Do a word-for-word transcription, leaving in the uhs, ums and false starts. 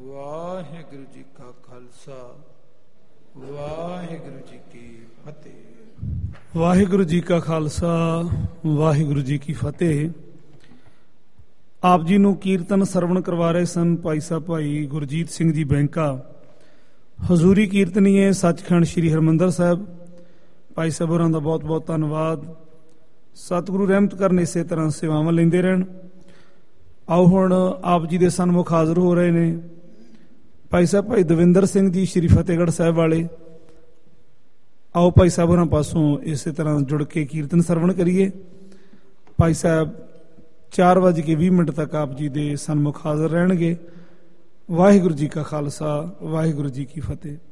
ਵਾਹਿਗੁਰੂ ਜੀ ਕਾ ਖਾਲਸਾ ਵਾਹਿਗੁਰੂ ਜੀ ਕੀ ਫਤਿਹ। ਵਾਹਿਗੁਰੂ ਜੀ ਕਾ ਖਾਲਸਾ ਵਾਹਿਗੁਰੂ ਜੀ ਕੀ ਫਤਿਹ। ਆਪ ਜੀ ਨੂੰ ਕੀਰਤਨ ਸਰਵਣ ਕਰਵਾ ਰਹੇ ਸਨ ਭਾਈ ਸਾਹਿਬ ਭਾਈ ਗੁਰਜੀਤ ਸਿੰਘ ਜੀ ਬੈਂਕਾ। ਹਜ਼ੂਰੀ ਕੀਰਤਨੀਏ ਸੱਚਖੰਡ ਸ੍ਰੀ ਹਰਿਮੰਦਰ ਸਾਹਿਬ। ਭਾਈ ਸਾਹਿਬ ਹੋਰਾਂ ਦਾ ਬਹੁਤ ਬਹੁਤ ਧੰਨਵਾਦ। ਸਤਿਗੁਰੂ ਰਹਿਮਤ ਕਰਨ ਇਸੇ ਤਰ੍ਹਾਂ ਸੇਵਾਵਾਂ ਲੈਂਦੇ ਰਹਿਣ। ਆਓ ਹੁਣ ਆਪ ਜੀ ਦੇ ਸਨਮੁਖ ਹਾਜ਼ਰ ਹੋ ਰਹੇ ਨੇ ਭਾਈ ਸਾਹਿਬ ਭਾਈ ਦਵਿੰਦਰ ਸਿੰਘ ਜੀ ਸ਼੍ਰੀ ਫਤਿਹਗੜ੍ਹ ਸਾਹਿਬ ਵਾਲੇ। ਆਓ ਭਾਈ ਸਾਹਿਬ ਹੋਰਾਂ ਪਾਸੋਂ ਇਸੇ ਤਰ੍ਹਾਂ ਜੁੜ ਕੇ ਕੀਰਤਨ ਸਰਵਣ ਕਰੀਏ। ਭਾਈ ਸਾਹਿਬ ਚਾਰ ਵੱਜ ਕੇ ਵੀਹ ਮਿੰਟ ਤੱਕ ਆਪ ਜੀ ਦੇ ਸਨਮੁਖ ਹਾਜ਼ਰ ਰਹਿਣਗੇ। ਵਾਹਿਗੁਰੂ ਜੀ ਕਾ ਖਾਲਸਾ ਵਾਹਿਗੁਰੂ ਜੀ ਕੀ ਫਤਿਹ।